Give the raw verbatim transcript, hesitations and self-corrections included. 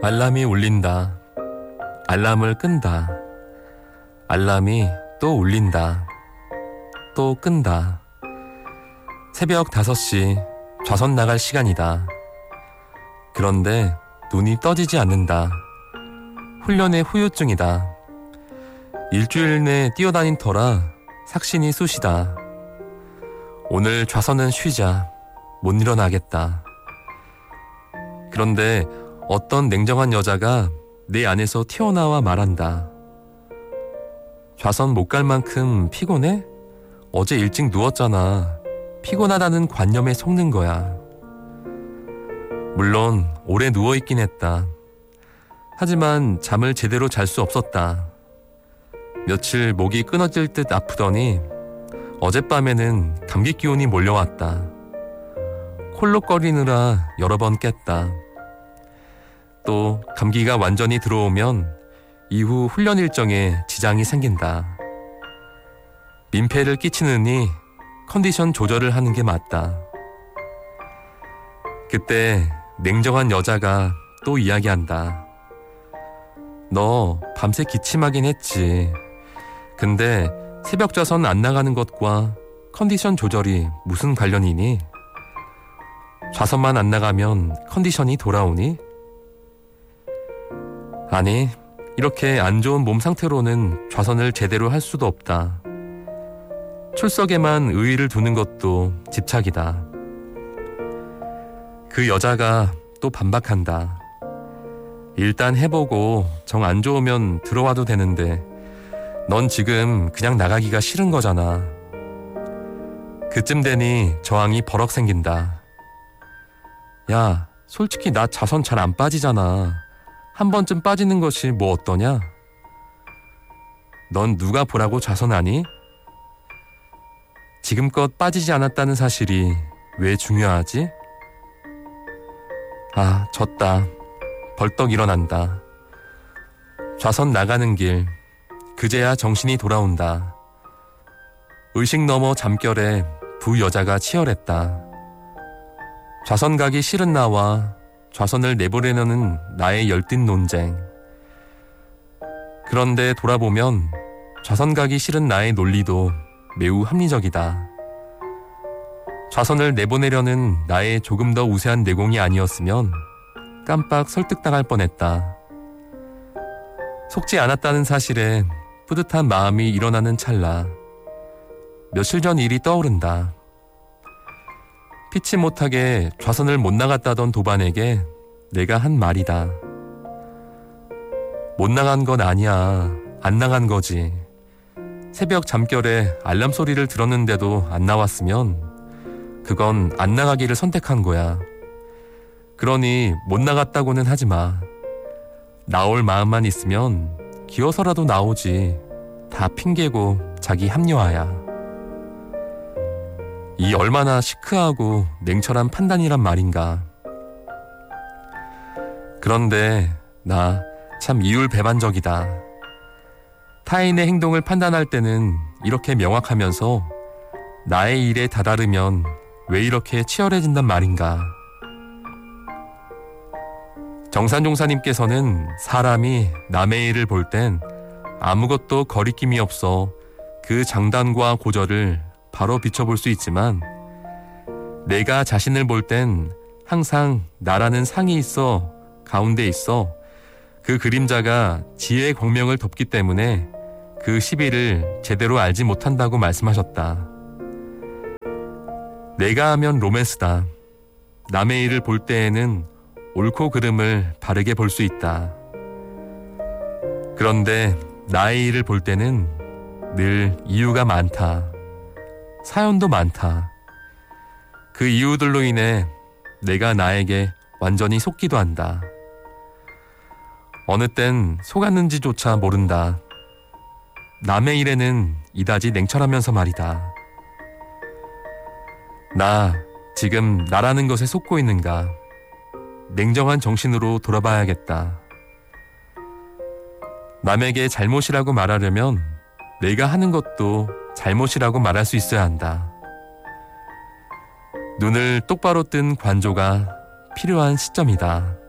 알람이 울린다. 알람을 끈다. 알람이 또 울린다. 또 끈다. 새벽 다섯 시 좌선 나갈 시간이다. 그런데 눈이 떠지지 않는다. 훈련의 후유증이다. 일주일 내 뛰어다닌 터라 삭신이 쑤시다. 오늘 좌선은 쉬자. 못 일어나겠다. 그런데 어떤 냉정한 여자가 내 안에서 튀어나와 말한다. 좌선 못 갈 만큼 피곤해? 어제 일찍 누웠잖아. 피곤하다는 관념에 속는 거야. 물론 오래 누워있긴 했다. 하지만 잠을 제대로 잘 수 없었다. 며칠 목이 끊어질 듯 아프더니 어젯밤에는 감기 기운이 몰려왔다. 콜록거리느라 여러 번 깼다. 또 감기가 완전히 들어오면 이후 훈련 일정에 지장이 생긴다. 민폐를 끼치느니 컨디션 조절을 하는 게 맞다. 그때 냉정한 여자가 또 이야기한다. 너 밤새 기침하긴 했지. 근데 새벽 좌선 안 나가는 것과 컨디션 조절이 무슨 관련이니? 좌선만 안 나가면 컨디션이 돌아오니? 아니, 이렇게 안 좋은 몸 상태로는 좌선을 제대로 할 수도 없다. 출석에만 의의를 두는 것도 집착이다. 그 여자가 또 반박한다. 일단 해보고 정 안 좋으면 들어와도 되는데 넌 지금 그냥 나가기가 싫은 거잖아. 그쯤 되니 저항이 버럭 생긴다. 야, 솔직히 나 좌선 잘 안 빠지잖아. 한 번쯤 빠지는 것이 뭐 어떠냐? 넌 누가 보라고 좌선하니? 지금껏 빠지지 않았다는 사실이 왜 중요하지? 아, 졌다. 벌떡 일어난다. 좌선 나가는 길, 그제야 정신이 돌아온다. 의식 너머 잠결에 부 여자가 치열했다. 좌선 가기 싫은 나와 좌선을 내보내려는 나의 열띤 논쟁. 그런데 돌아보면 좌선 가기 싫은 나의 논리도 매우 합리적이다. 좌선을 내보내려는 나의 조금 더 우세한 내공이 아니었으면 깜빡 설득당할 뻔했다. 속지 않았다는 사실에 뿌듯한 마음이 일어나는 찰나 며칠 전 일이 떠오른다. 피치 못하게 좌선을 못 나갔다던 도반에게 내가 한 말이다. 못 나간 건 아니야. 안 나간 거지. 새벽 잠결에 알람 소리를 들었는데도 안 나왔으면 그건 안 나가기를 선택한 거야. 그러니 못 나갔다고는 하지 마. 나올 마음만 있으면 기어서라도 나오지. 다 핑계고 자기 합리화야. 이 얼마나 시크하고 냉철한 판단이란 말인가. 그런데 나 참 이율배반적이다. 타인의 행동을 판단할 때는 이렇게 명확하면서 나의 일에 다다르면 왜 이렇게 치열해진단 말인가. 정산종사님께서는 사람이 남의 일을 볼 땐 아무것도 거리낌이 없어 그 장단과 고절을 바로 비춰볼 수 있지만 내가 자신을 볼 땐 항상 나라는 상이 있어 가운데 있어 그 그림자가 지혜의 광명을 덮기 때문에 그 시비를 제대로 알지 못한다고 말씀하셨다. 내가 하면 로맨스다. 남의 일을 볼 때에는 옳고 그름을 바르게 볼 수 있다. 그런데 나의 일을 볼 때는 늘 이유가 많다. 사연도 많다. 그 이유들로 인해 내가 나에게 완전히 속기도 한다. 어느 땐 속았는지조차 모른다. 남의 일에는 이다지 냉철하면서 말이다. 나 지금 나라는 것에 속고 있는가? 냉정한 정신으로 돌아봐야겠다. 남에게 잘못이라고 말하려면 내가 하는 것도 잘못이라고 말할 수 있어야 한다. 눈을 똑바로 뜬 관조가 필요한 시점이다.